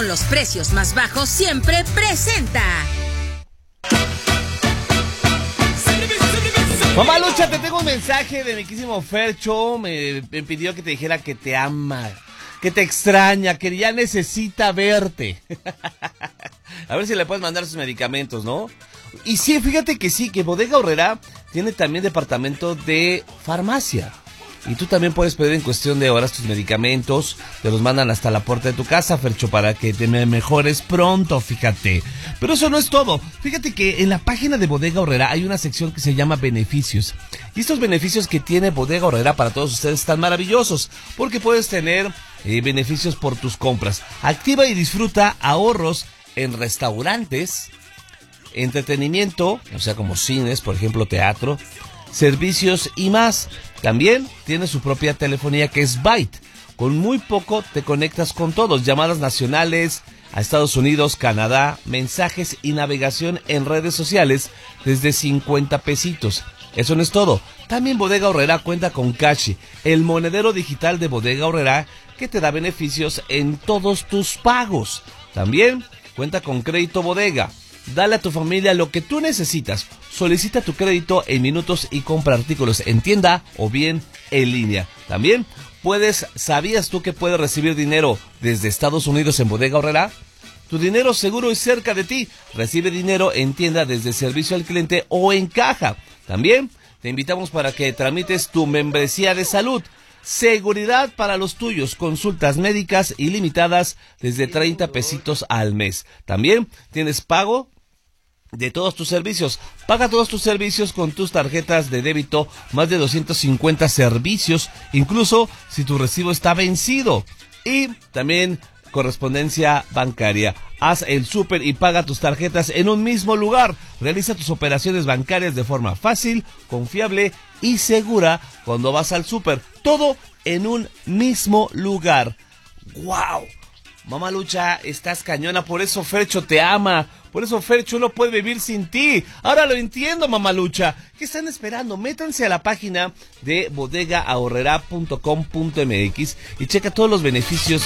con los precios más bajos siempre presenta. Mamalucha, te tengo un mensaje de mi quísimo Fercho. Me pidió que te dijera que te ama, que te extraña, que ya necesita verte. A ver si le puedes mandar sus medicamentos, ¿no? Y sí, fíjate que sí, que Bodega Aurrerá tiene también departamento de farmacia. Y tú también puedes pedir en cuestión de horas tus medicamentos. Te los mandan hasta la puerta de tu casa, Fercho, para que te mejores pronto, fíjate. Pero eso no es todo. Fíjate que en la página de Bodega Aurrerá hay una sección que se llama beneficios. Y estos beneficios que tiene Bodega Aurrerá para todos ustedes están maravillosos. Porque puedes tener beneficios por tus compras. Activa y disfruta ahorros en restaurantes, entretenimiento, o sea, como cines, por ejemplo, teatro, servicios y más. También tiene su propia telefonía que es Byte. Con muy poco te conectas con todos. Llamadas nacionales a Estados Unidos, Canadá, mensajes y navegación en redes sociales desde 50 pesitos. Eso no es todo. También Bodega Aurrerá cuenta con Cashi, el monedero digital de Bodega Aurrerá que te da beneficios en todos tus pagos. También cuenta con Crédito Bodega. Dale a tu familia lo que tú necesitas. Solicita tu crédito en minutos y compra artículos en tienda o bien en línea. También ¿sabías tú que puedes recibir dinero desde Estados Unidos en Bodega Aurrerá? Tu dinero seguro y cerca de ti. Recibe dinero en tienda desde servicio al cliente o en caja. También te invitamos para que tramites tu membresía de salud. Seguridad para los tuyos, consultas médicas ilimitadas desde 30 pesitos al mes. También tienes pago de todos tus servicios. Paga todos tus servicios con tus tarjetas de débito, más de 250 servicios, incluso si tu recibo está vencido. Y también correspondencia bancaria. Haz el súper y paga tus tarjetas en un mismo lugar. Realiza tus operaciones bancarias de forma fácil, confiable y segura cuando vas al súper. Todo en un mismo lugar. ¡Wow! Mamalucha, estás cañona, por eso Fercho te ama. Por eso Fercho no puede vivir sin ti. Ahora lo entiendo, Mamalucha. ¿Qué están esperando? Métanse a la página de bodegaaurrerá.com.mx y checa todos los beneficios